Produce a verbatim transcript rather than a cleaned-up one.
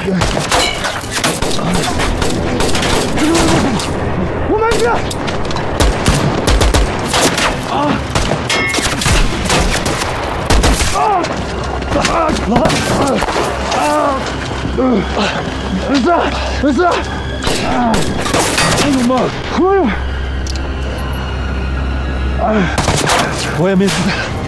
我慢点！啊！啊！啊！啊！没事，没事。啊！哎呦妈！哎呦！哎，我也没事。